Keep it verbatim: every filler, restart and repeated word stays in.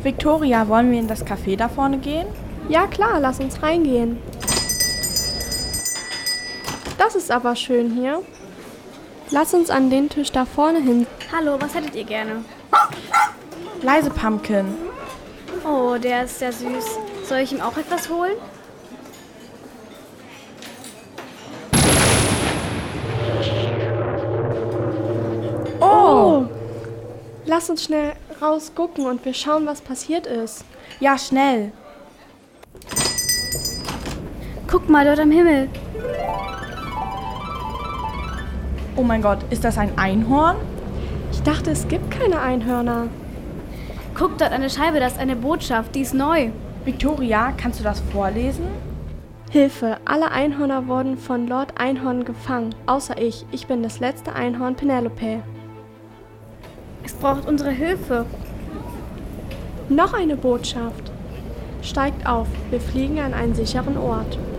Victoria, wollen wir in das Café da vorne gehen? Ja klar, lass uns reingehen. Das ist aber schön hier. Lass uns an den Tisch da vorne hin. Hallo, was hättet ihr gerne? Leise, Pumpkin. Oh, der ist sehr süß. Soll ich ihm auch etwas holen? Oh! Lass uns schnell rausgucken und wir schauen, was passiert ist. Ja, schnell. Guck mal dort am Himmel. Oh mein Gott, ist das ein Einhorn? Ich dachte, es gibt keine Einhörner. Guck dort an der Scheibe, das ist eine Botschaft, die ist neu. Victoria, kannst du das vorlesen? Hilfe, alle Einhörner wurden von Lord Einhorn gefangen, außer ich. Ich bin das letzte Einhorn Penelope. Es braucht unsere Hilfe. Noch eine Botschaft. Steigt auf, wir fliegen an einen sicheren Ort.